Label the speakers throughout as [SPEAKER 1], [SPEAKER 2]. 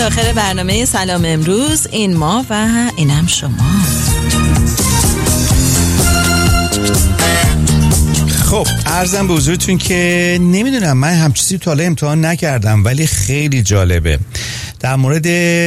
[SPEAKER 1] آخر برنامه سلام امروز، این ما و اینم شما.
[SPEAKER 2] خب عرضم به حضورتون که نمیدونم، من هم چیزی تا حالا امتحان نکردم ولی خیلی جالبه در مورد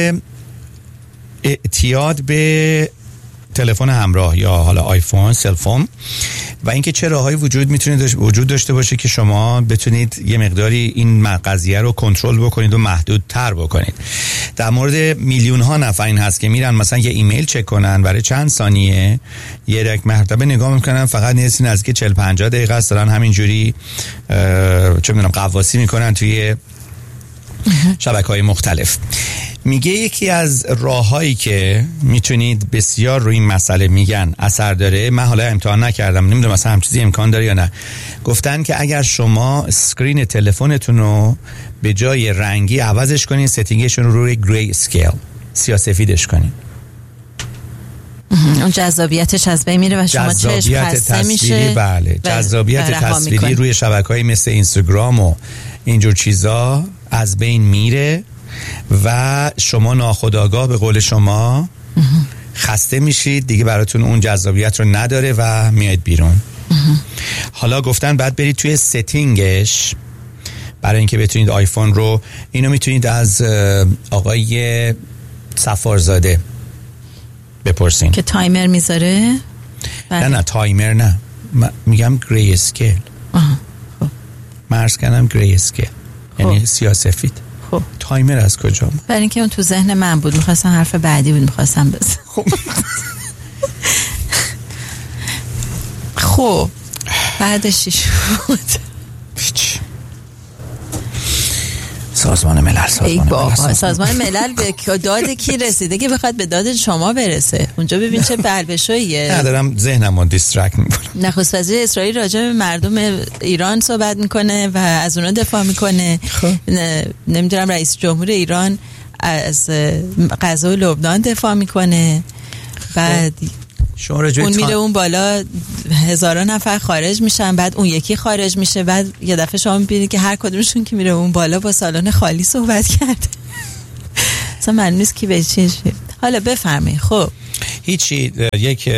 [SPEAKER 2] اعتیاد به تلفن همراه یا حالا آیفون، سلفون، و اینکه چه راههایی وجود داشته باشه که شما بتونید یه مقداری این قضیه رو کنترل بکنید و محدودتر بکنید. در مورد میلیون ها نفر این هست که میرن مثلا یه ایمیل چک کنن، برای چند ثانیه یه مرتبه نگاه میکنن، فقط نزدیک 40-50 دقیقه است دارن همینجوری چه میدونم قواسی میکنن توی شبکه‌های مختلف. میگه یکی از راههایی که میتونید بسیار روی این مسئله میگن اثر داره، من حالا امتحان نکردم نمیدونم مثلا هم چیزی امکان داره یا نه، گفتن که اگر شما اسکرین تلفنتون رو به جای رنگی عوضش کنین، ستینگشون رو روی گری اسکیل، سیاه‌سفیدش کنین،
[SPEAKER 1] اون جذابیتش از بین میره و شما چشم خسته میشه.
[SPEAKER 2] بله، جذابیت تصویری روی شبکه‌های مثل اینستاگرام و اینجور چیزا از بین میره و شما ناخودآگاه به قول شما خسته میشید دیگه، براتون اون جذابیت رو نداره و میاد بیرون. حالا گفتن بعد برید توی ستینگش برای اینکه بتونید آیفون رو، اینو میتونید از آقای سفارزاده بپرسین که
[SPEAKER 1] تایمر میذاره.
[SPEAKER 2] نه تایمر نه، میگم گری اسکیل. مرز کنم گری اسکیل یعنی سیاه‌سفید. خب تایمر از کجا؟
[SPEAKER 1] برای اینکه اون تو ذهن من بود، میخواستم حرف بعدی بود میخواستم بزنم. خب بعدش چی شد؟
[SPEAKER 2] سازمان
[SPEAKER 1] سازمان ملل به داد کی رسیده که بخواد به داد شما برسه؟ اونجا ببین چه بلبشویه.
[SPEAKER 2] ندارم ذهنمو دیسترکت میکنم.
[SPEAKER 1] نخست وزیر اسرائیل راجع به مردم ایران صحبت میکنه و از اونا دفاع میکنه. نمیدونم رئیس جمهور ایران از غزه لبنان دفاع میکنه. بعد اون میره اون بالا، هزاران نفر خارج میشن، بعد اون یکی خارج میشه، بعد یه دفعه شما میبینید که هر کدومشون که میره اون بالا با سالن خالی صحبت کرده. اصلا معلوم نیست کی به چی. حالا بفرمایید. خب
[SPEAKER 2] هیچی، یک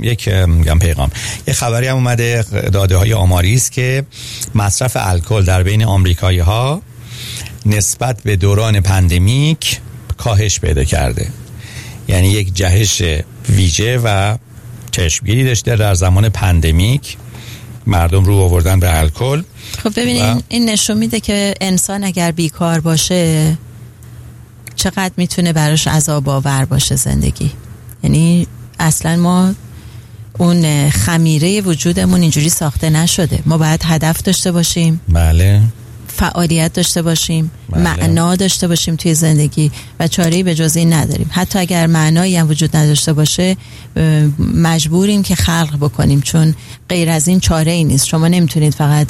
[SPEAKER 2] خبری هم اومده، داده های آماری است که مصرف الکل در بین آمریکایی ها نسبت به دوران پاندمیک کاهش پیدا کرده. یعنی یک جهش ویژه و چشمگیری داشته در زمان پاندمیک، مردم رو آوردن به الکل.
[SPEAKER 1] خب ببینین این نشون میده که انسان اگر بیکار باشه چقدر میتونه براش عذاب آور باشه زندگی. یعنی اصلا ما اون خمیره وجودمون اینجوری ساخته نشده. ما باید هدف داشته باشیم،
[SPEAKER 2] بله،
[SPEAKER 1] فعالیت داشته باشیم، بله، معنا داشته باشیم توی زندگی و چاره‌ای به جز این نداریم. حتی اگر معنایی هم وجود نداشته باشه مجبوریم که خلق بکنیم، چون غیر از این چاره‌ای نیست. شما نمیتونید فقط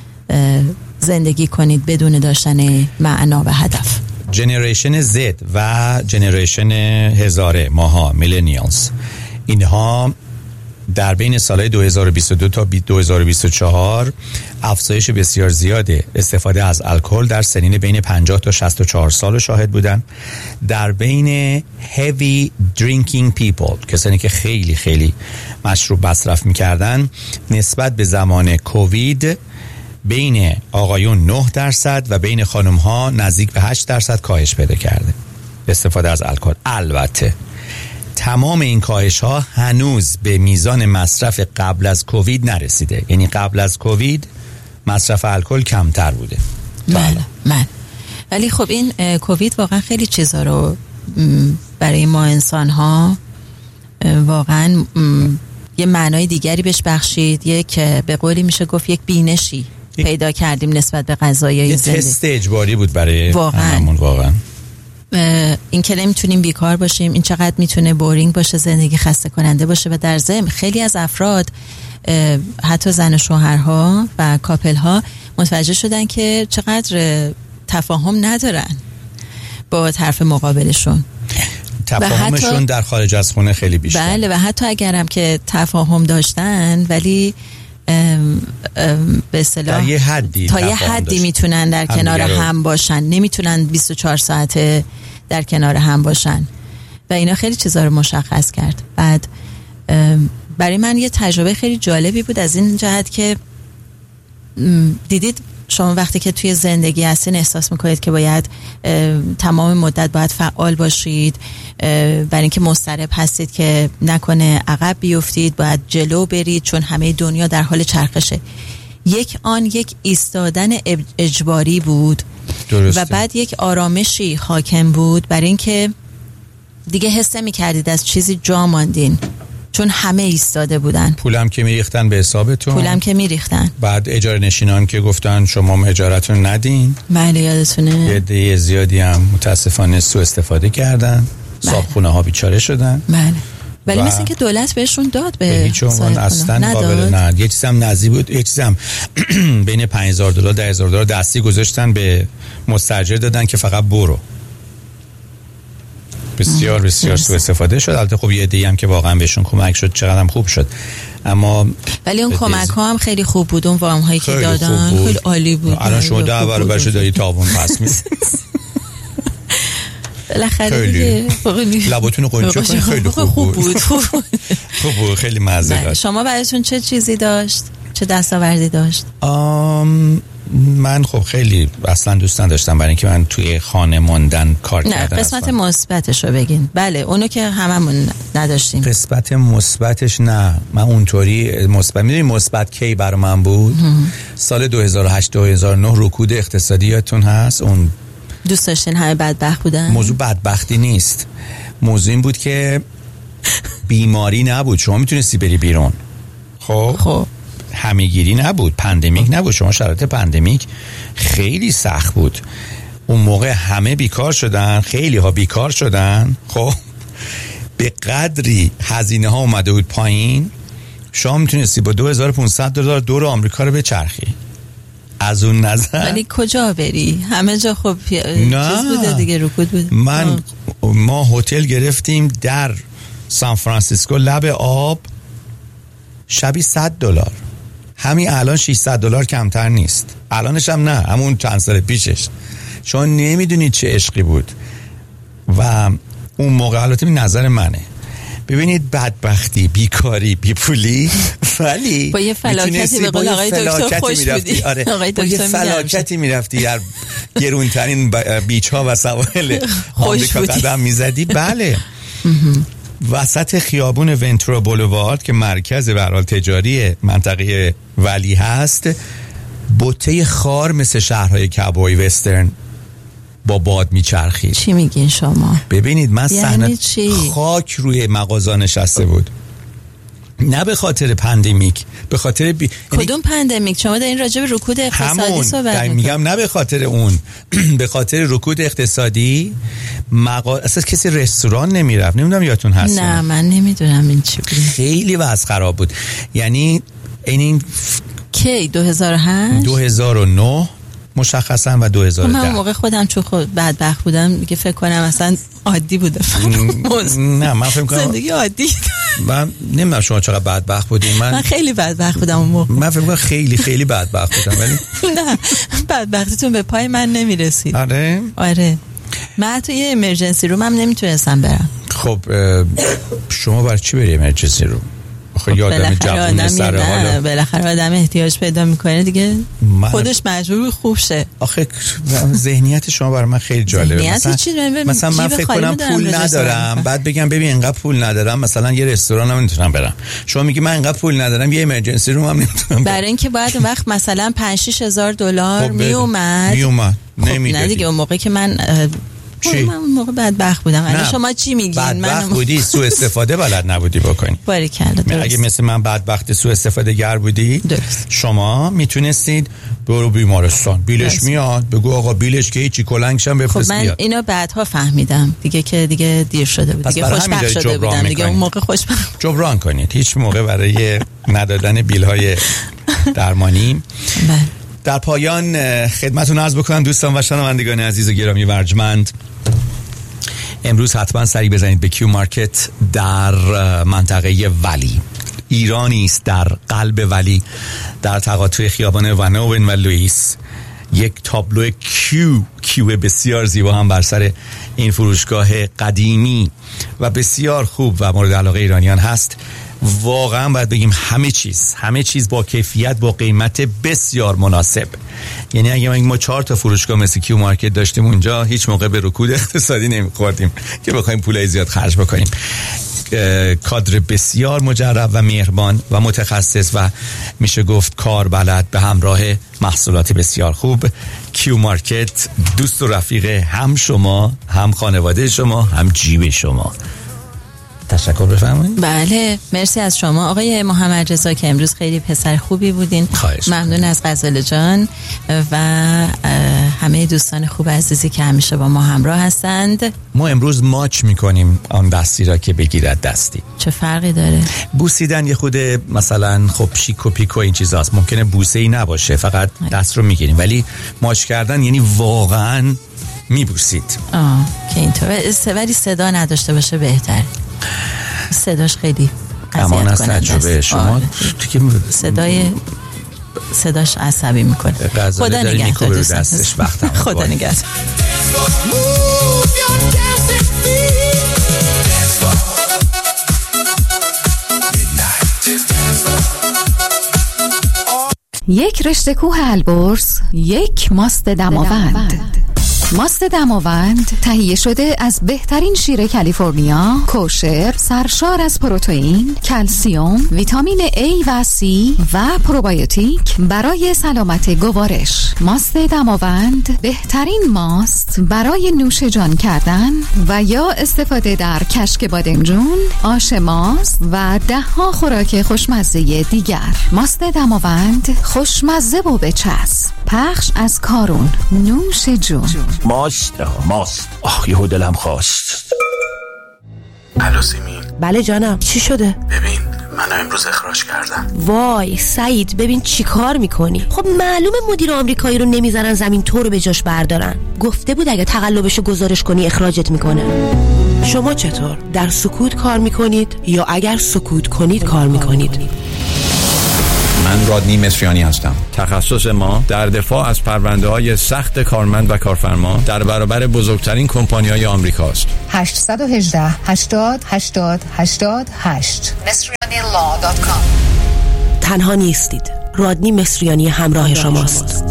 [SPEAKER 1] زندگی کنید بدون داشتن معنا و هدف.
[SPEAKER 2] جنریشن زد و جنریشن هزاره ماها، میلنیالز، اینها در بین سالهای 2022 تا 2024 افزایش بسیار زیاد استفاده از الکل در سنین بین 50 تا 64 سال شاهد بودن. در بین heavy drinking people، کسانی که خیلی خیلی مشروب مصرف میکردن، نسبت به زمان کووید بین آقایون 9% و بین خانم‌ها نزدیک به 8% کاهش پیدا کرده استفاده از الکل. البته تمام این کاهش ها هنوز به میزان مصرف قبل از کووید نرسیده. یعنی قبل از کووید مصرف الکل کمتر بوده.
[SPEAKER 1] من ولی خب این کووید واقعا خیلی چیزا رو برای ما انسان ها واقعا یه معنای دیگری بهش بخشید. یک به قولی میشه گفت یک بینشی پیدا کردیم نسبت به قضایای زندگی.
[SPEAKER 2] یه تست اجباری بود برای
[SPEAKER 1] هممون
[SPEAKER 2] واقعا.
[SPEAKER 1] این که نمیتونیم بیکار باشیم، این چقدر میتونه بورینگ باشه، زندگی خسته کننده باشه. و در ضمن خیلی از افراد، حتی زن و شوهرها و کاپل ها، متوجه شدن که چقدر تفاهم ندارن با طرف مقابلشون.
[SPEAKER 2] تفاهمشون در خارج از خونه خیلی بیشتر.
[SPEAKER 1] بله، و حتی اگرم که تفاهم داشتن ولی به اصطلاح تا یه حدی میتونن در کنار هم باشن، نمیتونن 24 ساعت در کنار هم باشن و اینا خیلی چیزا رو مشخص کرد. بعد برای من یه تجربه خیلی جالبی بود از این جهت که دیدید شما وقتی که توی زندگی هستین احساس میکنید که باید تمام مدت باید فعال باشید، برای اینکه مضطرب هستید که نکنه عقب بیفتید، باید جلو برید چون همه دنیا در حال چرخشه. یک ایستادن اجباری بود. درسته. و بعد یک آرامشی حاکم بود برای اینکه دیگه حس نمی‌کردید از چیزی جا ماندین چون همه ایستاده بودن.
[SPEAKER 2] پولم که میریختن به حسابتون.
[SPEAKER 1] پولم که میریختن.
[SPEAKER 2] بعد اجاره نشینان که گفتن شما اجارتون ندین.
[SPEAKER 1] بله یادتونه.
[SPEAKER 2] یه عده زیادی هم متاسفانه سوء استفاده کردن. بله. صاحبخونه ها بیچاره شدن.
[SPEAKER 1] بله. ولی مثل این که دولت بهشون داد به
[SPEAKER 2] هیچ عنوان اصلا قابل نه. یه چیزم نزدیک بود، یه چیزم بین $5,000 $10,000 دستی گذاشتن به مستاجر دادن که فقط برو. بسیار بسیار سوء استفاده شد. البته خب یه عده‌ای هم که واقعا بهشون کمک شد، چقدر هم خوب شد. اما
[SPEAKER 1] ولی اون کمک ها هم خیلی خوب بود، اون وام هایی که دادن خیلی عالی بود.
[SPEAKER 2] الان شما 10 برابرش داری تاوون پس می‌دی.
[SPEAKER 1] بالاخره دیگه
[SPEAKER 2] لباتون قنچه کنید. خیلی خوب بود. خوب خیلی مزه داشت.
[SPEAKER 1] شما براتون چه چیزی داشت؟ چه دستاوردی داشت؟
[SPEAKER 2] من خب خیلی اصلا دوست نداشتم برای اینکه من توی خانه موندن کار کردم.
[SPEAKER 1] نه قسمت مثبتش رو بگین. بله اونو که هممون نداشتیم.
[SPEAKER 2] قسمت مثبتش نه، من اونطوری مثبت میدونی مثبت کی برای من بود؟ سال 2008 2009 رکود اقتصادی یادتون هست؟ اون
[SPEAKER 1] دوست داشتین همه بدبخت بودن؟
[SPEAKER 2] موضوع بدبختی نیست، موضوع این بود که بیماری نبود، شما میتونستی بری بیرون. خب همه‌گیری نبود، پندمیک نبود، شما شرایط پندمیک خیلی سخت بود اون موقع، همه بیکار شدن، خیلی ها بیکار شدن. خب به قدری هزینه ها اومده بود پایین، شما میتونستی با $2,500 دور آمریکا رو بچرخی. از اون نظر
[SPEAKER 1] ولی کجا بری؟ همه جا خب چیز بوده دیگه، رکود بوده.
[SPEAKER 2] ما هتل گرفتیم در سان فرانسیسکو لب آب، شبی $100. همین الان $600 کمتر نیست. الانش هم نه، همون چند سال پیشش. شما نمیدونید چه عشقی بود. و اون موقع البته نظر منه، ببینید بدبختی، بیکاری، بیپولی، ولی
[SPEAKER 1] با یه فلاکتی به قول آقای دکتر خوش بودی.
[SPEAKER 2] آره با یه فلاکتی میرفتی در گرونترین بیچ ها و سواحل آمریکا قدم میزدی. بله وسط خیابون ونتورا بولوارد که مرکز به هر حال تجاری منطقه ولی هست، بوته خار مثل شهرهای کابوی وسترن با باد میچرخید.
[SPEAKER 1] چی میگین شما؟
[SPEAKER 2] ببینید من صحنه خاک روی مغازه نشسته بود. نه به خاطر پندمیک، به خاطر
[SPEAKER 1] کدوم پندمیک؟ شما دارین راجع به رکود اقتصادی صحبت میکنید.
[SPEAKER 2] میگم نه به خاطر اون، به خاطر رکود اقتصادی اصلا کسی رستوران نمیرفت. نمیدونم یادتون هست؟
[SPEAKER 1] نه من نمیدونم این چی بود.
[SPEAKER 2] خیلی وضع خراب بود. یعنی این
[SPEAKER 1] کی 2008
[SPEAKER 2] 2009 مشخصا و 2010.
[SPEAKER 1] من موقع خودم چون بدبخت بودم دیگه فکر کنم اصلا عادی بوده.
[SPEAKER 2] نه من فکر کنم
[SPEAKER 1] زندگی عادی.
[SPEAKER 2] من نمیدونم شما چقدر بدبخت بودین. من
[SPEAKER 1] خیلی بدبخت بودم اون موقع.
[SPEAKER 2] من فکر کنم خیلی خیلی بدبخت بودم، ولی
[SPEAKER 1] نه بدبختیتون به پای من نمیرسید.
[SPEAKER 2] آره
[SPEAKER 1] من تو یه امرجنسی روم هم نمیتونستم برم.
[SPEAKER 2] خب شما برای چی بری امرجنسی روم؟ خب یادم جوون سر حالا
[SPEAKER 1] بالاخره آدم احتیاج پیدا میکنه دیگه، خودش مجبور خوب شه.
[SPEAKER 2] آخه ذهنیت شما برای من خیلی جالبه. مثلا من فکر کنم پول ندارم، بعد بگم ببین اینقدر پول ندارم، مثلا یه رستوران هم نمیتونم برم. شما میگی من اینقدر پول ندارم، یه امرجنسی روم هم نمیتونم برم.
[SPEAKER 1] برای اینکه باید اون وقت مثلا $5,000-6,000 میومد. نه دیگه اون موقع که من من اون موقع بدبخت بودم. الان شما چی میگین؟
[SPEAKER 2] بدبخت بودی، سوء استفاده بلد نبودی بکنی.
[SPEAKER 1] باریکلا.
[SPEAKER 2] اگه مثل من بدبخت سوء استفاده گر بودی
[SPEAKER 1] درست.
[SPEAKER 2] شما میتونستید برو بیمارستان، بیلش میاد، بگو آقا بیلش که هیچی، کلنگشم بفرست بیاد.
[SPEAKER 1] خب من اینو بعدها فهمیدم دیگه که دیگه دیر شده بود، دیگه خوشبخت شده بودم دیگه، اون موقع خوشبخت.
[SPEAKER 2] جبران کنید، هیچ موقع برای ندادن بیل‌های درمانی.
[SPEAKER 1] بله.
[SPEAKER 2] در پایان خدمتتون عرض بکنم دوستان و شنوندگان عزیز و گرامی و ارجمند، امروز حتما سری بزنید به کیو مارکت در منطقه ولی. ایرانی است در قلب ولی، در تقاطع خیابان ونوون و لوئیس. یک تابلو کیو بسیار زیبا هم بر سر این فروشگاه قدیمی و بسیار خوب و مورد علاقه ایرانیان هست. واقعا باید بگیم همه چیز با کیفیت، با قیمت بسیار مناسب. یعنی اگه ما 4 تا فروشگاه مثل کیو مارکت داشتیم اونجا، هیچ موقع به رکود اقتصادی نمیخوردیم که بخوایم پولای زیاد خرج بکنیم. کادر بسیار مجرب و مهربان و متخصص و میشه گفت کار بلد به همراه محصولات بسیار خوب. کیو مارکت دوست و رفیق هم شما، هم خانواده شما، هم جیب شما. تشکر، بفرمایید.
[SPEAKER 1] بله، مرسی از شما آقای محمد رضا که امروز خیلی پسر خوبی بودین. ممنون از غزاله جان و همه دوستان خوب عزیزی که همیشه با ما همراه هستند.
[SPEAKER 2] ما امروز ماچ میکنیم آن دستی را که بگیرد دستی.
[SPEAKER 1] چه فرقی داره؟ بوسیدن
[SPEAKER 2] یه خود مثلا خب شیک و پیک و این چیزاست، ممکنه بوسه ای نباشه، فقط دست رو میگیریم، ولی ماچ کردن یعنی واقعا میبوسید.
[SPEAKER 1] که اینطور، ولی صدا نداشته باشه بهتر. صداش خیلی
[SPEAKER 2] امان از تجربه شما
[SPEAKER 1] صداش عصبی میکنه. خدا نگهدار دستش وقتم. خدا نگهدار.
[SPEAKER 3] یک رشته کوه البرز، یک ماست دماوند. ماست دماوند تهیه شده از بهترین شیر کالیفرنیا، کوشر، سرشار از پروتئین، کلسیم، ویتامین A و C و پروبیوتیک برای سلامت گوارش. ماست دماوند بهترین ماست برای نوش جان کردن و یا استفاده در کشک بادمجون، آش ماست و 10 خوراک خوشمزه دیگر. ماست دماوند خوشمزه و بچسب. پخش از کارون. نوش جون.
[SPEAKER 4] ماست یهو دلم خواست.
[SPEAKER 5] الو سیمین.
[SPEAKER 6] بله جانم، چی شده؟
[SPEAKER 5] ببین منو امروز اخراج کردن.
[SPEAKER 6] وای سعید، ببین چی کار میکنی؟ خب معلومه مدیر آمریکایی رو نمیذارن زمین تو رو به جاش بردارن. گفته بود اگه تقلبشو گزارش کنی اخراجت میکنه. شما چطور؟ در سکوت کار میکنید یا اگر سکوت کنید کار میکنید؟
[SPEAKER 7] من رادنی مصریانی هستم. تخصص ما در دفاع از پرونده‌های سخت کارمند و کارفرما در برابر بزرگترین کمپانی‌های آمریکاست.
[SPEAKER 8] 818 80 80 88 مصریanilaw.com.
[SPEAKER 6] تنها نیستید. رادنی مصریانی همراه شماست.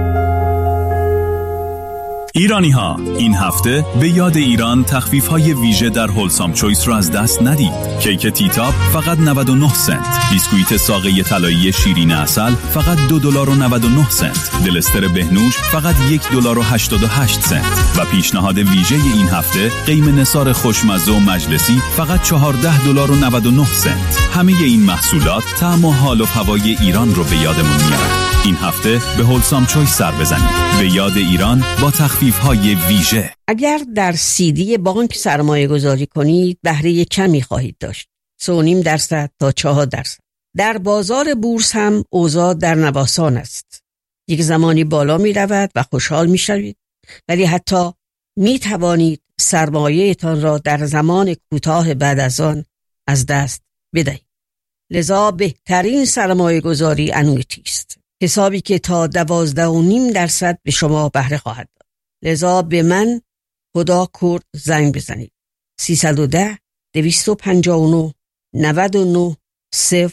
[SPEAKER 9] ایرانی ها، این هفته به یاد ایران تخفیف های ویژه در هولسام چویس رو از دست ندید. کیک تیتاب فقط 99 سنت، بیسکویت ساقه طلایی شیرین عسل فقط $2.99، دلستر بهنوش فقط $1.88 و پیشنهاد ویژه این هفته قیم نثار خوشمزه و مجلسی فقط $14.99. همه این محصولات طعم و حال و هوای ایران رو به یادمون میارن. این هفته به هولسام چویس سر بزنید. به یاد ایران با تخفیف‌های ویژه.
[SPEAKER 10] اگر در CD بانک سرمایه گذاری کنید بهره کمی خواهید داشت، 3.5% تا 4%. در بازار بورس هم اوضاع در نوسان است. یک زمانی بالا می رود و خوشحال می شوید، ولی حتی می توانید سرمایه‌تان را در زمان کوتاه بعد از آن از دست بدهید. لذا بهترین سرمایه گذاری انویتی است، حسابی که تا 12.5% به شما بهره خواهد داد. لذا به من خدا کرد زنگ بزنید. 310 259 99 00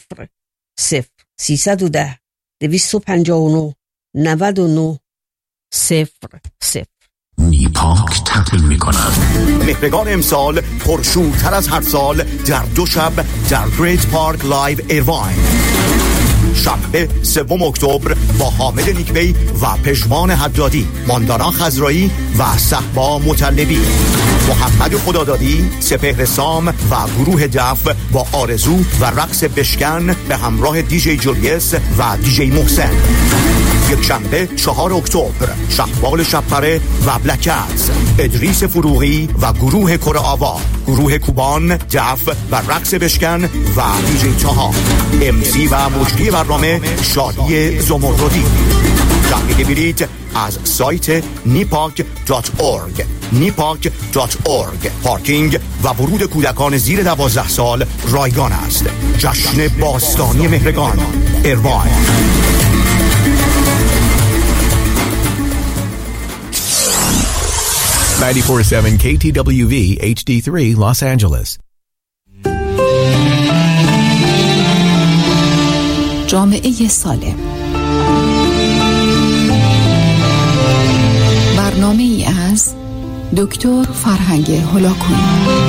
[SPEAKER 10] 310 259 99 00.
[SPEAKER 4] نیپاک تقدیم می‌کند.
[SPEAKER 11] مهرگان امسال پرشورتر از هر سال در 2 شب در گریت پارک لایو ایرواین. شنبه 3 اکتبر با حامد نیکبی و پژمان حدادی، ماندانا خضرایی و صحبا مطلبی، محمد خدادادی، سپهر سام و گروه دف با آرزو و رقص بشکن به همراه دیجی جولیس و دیجی محسن. یک شنبه 4 اکتبر شهبال شبپره و بلکز، ادریس فروغی و گروه کره آوا، گروه کوبان، دف و رقص بشکن و دیجی تاها. MC و مجری برنامه شادی زمردی. تحقیق بلیط از سایت nipak.org. nipak.org. پارکینگ و ورود کودکان زیر 12 سال رایگان است. جشن باستانی مهرگان ایرواین.
[SPEAKER 12] 94.7 KTWV HD3 Los Angeles.
[SPEAKER 3] جامعه سالم. برنامه‌ای از دکتر فرهنگ هلاکویی.